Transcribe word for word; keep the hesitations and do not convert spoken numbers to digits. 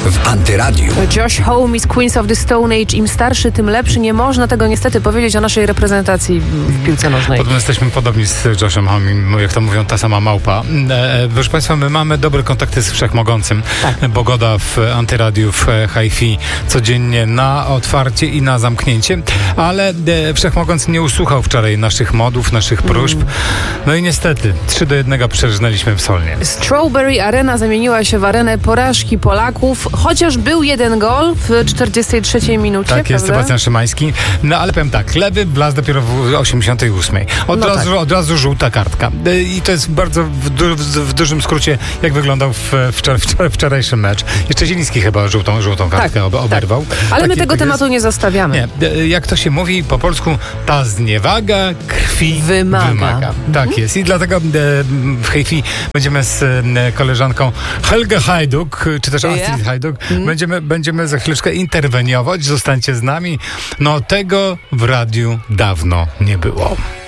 w Antyradiu. Josh Homme z Queens of the Stone Age. Im starszy, tym lepszy. Nie można tego niestety powiedzieć o naszej reprezentacji w piłce nożnej. Podobno jesteśmy podobni z Joshem Homme, jak to mówią, ta sama małpa. E, proszę Państwa, my mamy dobre kontakty z Wszechmogącym. Tak. Bogoda w Antyradiu, w Hi-Fi codziennie na otwarcie i na zamknięcie, ale e, Wszechmogący nie usłuchał wczoraj naszych modów, naszych próśb. Mm. No i niestety, trzy do jednego przeżnęliśmy w Solnie. Strawberry Arena zamieniła się w arenę porażki Polaków, chociaż był jeden gol w czterdziestej trzeciej minucie. Tak, jest prawda? Sebastian Szymański. No ale powiem tak, lewy wlazł dopiero w osiemdziesiątej ósmej. Od, no razu, tak. od razu żółta kartka. I to jest bardzo w, du- w dużym skrócie, jak wyglądał w wczor- wczor- wczorajszy mecz. Jeszcze Zieliński chyba żółtą, żółtą kartkę tak, ob- oberwał. Tak. Ale tak, my tego tak tematu jest. nie zostawiamy. Nie, jak to się mówi po polsku, ta zniewaga krwi wymaga. wymaga. Tak mhm. jest. I dlatego w Hi-Fi będziemy z koleżanką Helgę Hajduk, czy też Astrid yeah. Hajduk, mm. będziemy, będziemy za chwileczkę interweniować. Zostańcie z nami. No tego w radiu dawno nie było.